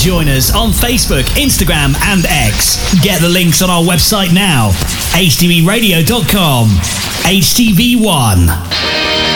Join us on Facebook, Instagram and X. Get the links on our website now, htbradio.com. HTV1.